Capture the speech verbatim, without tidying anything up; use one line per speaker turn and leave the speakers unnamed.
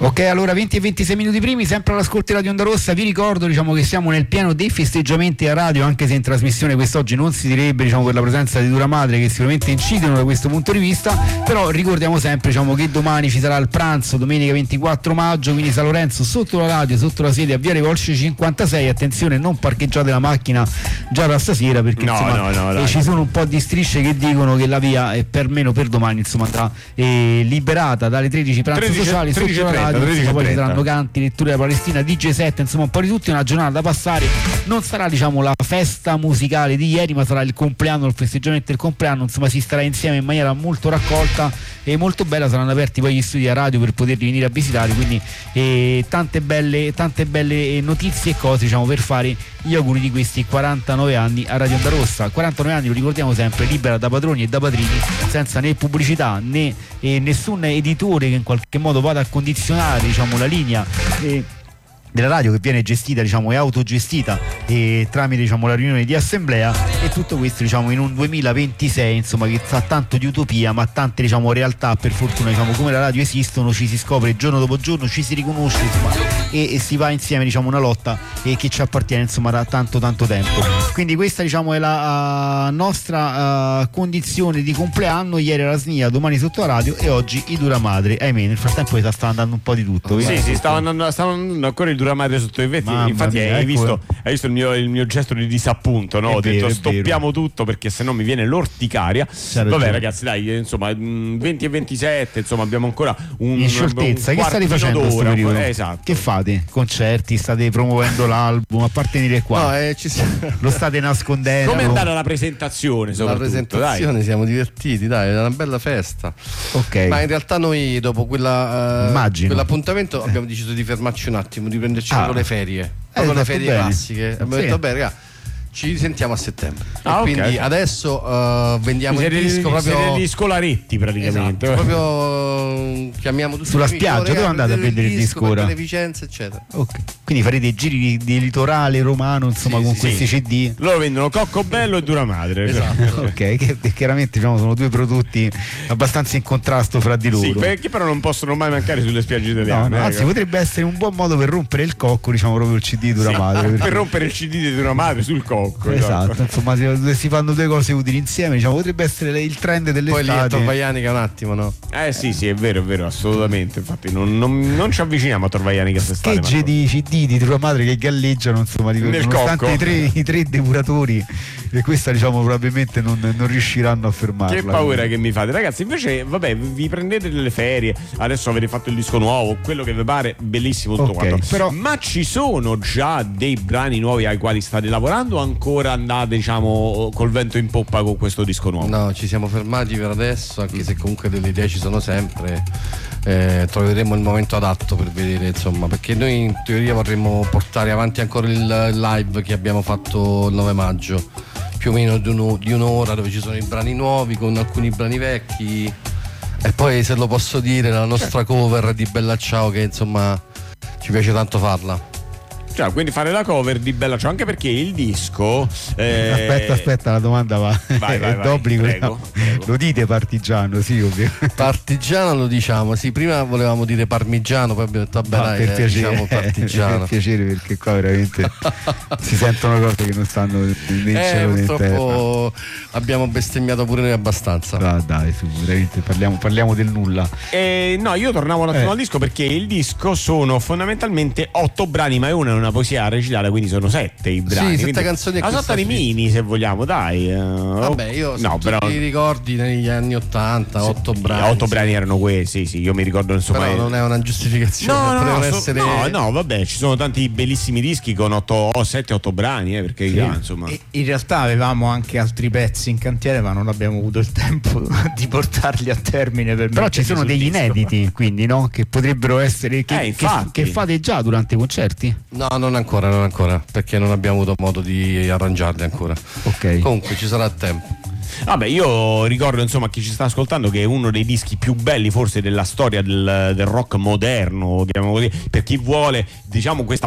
Ok, allora venti e ventisei minuti primi, sempre all'ascolto di Radio Onda Rossa. Vi ricordo, diciamo, che siamo nel pieno dei festeggiamenti a radio, anche se in trasmissione quest'oggi non si direbbe, diciamo, per la presenza di Dura Madre, che sicuramente incidono da questo punto di vista. Però ricordiamo sempre, diciamo, che domani ci sarà il pranzo, domenica ventiquattro maggio, quindi San Lorenzo sotto la radio, sotto la sede a Viale Volsci cinquantasei. Attenzione, non parcheggiate la macchina già da stasera, perché
no,
insomma,
no, no,
eh, ci sono un po' di strisce che dicono che la via è per meno per domani, insomma, andrà eh, liberata dalle tredici, pranzo
tredici,
sociali
tredici
sotto la radio.
tredici,
Poi ci
trenta.
saranno canti, letture della Palestina, D J set, insomma un po' di tutto, una giornata da passare. Non sarà, diciamo, la festa musicale di ieri, ma sarà il compleanno, il festeggiamento del compleanno, insomma si starà insieme in maniera molto raccolta e molto bella. Saranno aperti poi gli studi a radio per poterli venire a visitare, quindi eh, tante belle tante belle notizie e cose, diciamo, per fare gli auguri di questi quarantanove anni a Radio Onda Rossa. quarantanove anni, lo ricordiamo sempre, libera da padroni e da padrini, senza né pubblicità né eh, nessun editore che in qualche modo vada a condizionare, diciamo, la linea eh, della radio, che viene gestita, diciamo, è autogestita e tramite, diciamo, la riunione di assemblea, e tutto questo, diciamo, in un duemilaventisei, insomma, che sa tanto di utopia, ma tante, diciamo, realtà, per fortuna, diciamo, come la radio esistono, ci si scopre giorno dopo giorno, ci si riconosce, insomma, e, e si va insieme, diciamo, una lotta e che ci appartiene, insomma, da tanto tanto tempo. Quindi questa, diciamo, è la uh, nostra uh, condizione di compleanno. Ieri era Snia, domani sotto la radio e oggi i Dura Madre. Ahimè, nel frattempo sta andando un po' di tutto.
Sì, sì, stava andando, stava andando ancora il Dura Madre sotto i vetri.
Mamma
Infatti
mia,
hai,
ecco.
visto, hai visto il mio, il mio gesto di disappunto, no?
È
Ho detto
vero, è
stoppiamo
vero.
tutto, perché sennò mi viene l'orticaria.
C'ha
Vabbè,
ragione.
ragazzi, dai, insomma, mh, venti e ventisette, insomma, abbiamo ancora un,
In scioltezza,
un
che state
quartino
facendo in questo
d'ora.
periodo?
Eh, esatto.
Che fate? Concerti? State promuovendo l'album? A parte venire qua,
No, eh, ci siamo...
lo state nascondendo?
Come è andata la presentazione?
La
Soprattutto,
presentazione,
dai.
siamo divertiti, dai, è una bella festa.
Ok.
Ma in realtà noi dopo quella, eh,
Immagino.
quell'appuntamento abbiamo deciso di fermarci un attimo, di prenderci
Ah.
con le ferie.
Eh,
Proprio le
fatto
ferie
bene.
classiche. Abbiamo
Sì.
detto, beh, raga, ci risentiamo a settembre.
Ah,
e
ok.
quindi adesso eh, vendiamo il
Siete
disco
degli- siete
proprio.
degli scolaretti, praticamente.
Esatto, proprio eh, chiamiamo tutti
Sulla
gli amici,
spiaggia,
"Oh,
dove
raga,
andate a
prendete
vedere il disco
per
ora?"
beneficenza, eccetera.
Ok. Quindi farete giri di, di litorale romano, insomma,
Sì,
con
sì,
questi
sì.
C D.
Loro vendono Cocco Bello e Dura Madre.
Esatto.
Ok, che che chiaramente, diciamo, sono due prodotti abbastanza in contrasto fra di loro.
Sì, perché però non possono mai mancare sulle spiagge italiane.
No, no, anzi,
ecco.
potrebbe essere un buon modo per rompere il cocco, diciamo, proprio il C D Dura
Sì,
Madre. perché-
per rompere il C D di Dura Madre sul cocco.
Esatto, insomma, si, si fanno due cose utili insieme, diciamo, potrebbe essere il trend
Poi lì a
dell'estate.
Torvaianica un attimo, no?
Eh sì, sì, è vero, è vero, assolutamente. Infatti non, non, non ci avviciniamo a Torvaiani che quest'estate.
Schegge
ma-
di C D di Dura Madre che galleggiano, insomma, di,
Nel
nonostante
cocco.
i tre, i tre depuratori, e questa, diciamo, probabilmente non, non riusciranno a fermarla.
Che paura che mi fate, ragazzi. Invece, vabbè, vi prendete delle ferie. Adesso avete fatto il disco nuovo, quello che vi pare, bellissimo tutto
Ok,
quanto.
però-
Ma ci sono già dei brani nuovi ai quali state lavorando? O ancora andate, diciamo, col vento in poppa con questo disco nuovo?
No, ci siamo fermati per adesso, anche se comunque delle idee ci sono sempre. Eh, troveremo il momento adatto per vedere, insomma, perché noi in teoria vorremmo portare avanti ancora il live che abbiamo fatto il nove maggio, più o meno di, uno, di un'ora, dove ci sono i brani nuovi con alcuni brani vecchi, e poi, se lo posso dire, la nostra cover di Bella Ciao, che insomma ci piace tanto farla.
Cioè, quindi fare la cover di Bella Ciao, anche perché il disco eh...
Aspetta, aspetta, la domanda va.
Vai, vai,
è
vai,
d'obbligo.
prego, prego.
Lo dite partigiano, sì, ovvio.
Partigiano lo diciamo, sì, prima volevamo dire parmigiano, poi abbiamo detto vabbè,
No,
dai,
per
eh,
piacere,
diciamo partigiano.
per piacere, perché qua veramente si sentono cose che non stanno né in
Eh,
cielo né in terra.
purtroppo abbiamo bestemmiato pure noi abbastanza.
Ah, dai, su, veramente parliamo, parliamo del nulla.
Eh, no, io tornavo un attimo
Eh.
al disco, perché il disco sono fondamentalmente otto brani, ma una è una poesia recitata, quindi sono sette i brani.
Sì, sette
quindi
canzoni e
una sorta
questa
di
suite.
mini, se vogliamo, dai. eh,
Vabbè, io
no,
se
però
tu ti ricordi negli anni ottanta, otto brani.
otto brani erano questi, sì, io mi ricordo, insomma.
Però
eh,
non è una giustificazione,
No, no,
potevano
no, so-
essere
no, no, vabbè, ci sono tanti bellissimi dischi con sette otto brani, eh, perché
Sì.
già, insomma.
E in realtà avevamo anche altri pezzi in cantiere, ma non abbiamo avuto il tempo di portarli a termine. Per
Però ci
metterli
sono
sul
degli
disco.
inediti, quindi, no? Che potrebbero essere. Che,
Eh,
che,
infatti.
che fate già durante i concerti?
No, non ancora, non ancora, perché non abbiamo avuto modo di arrangiarli ancora.
Ok.
Comunque ci sarà tempo.
Vabbè, io ricordo, insomma, a chi ci sta ascoltando, che è uno dei dischi più belli forse della storia del, del rock moderno, chiamiamolo così, per chi vuole, diciamo, questa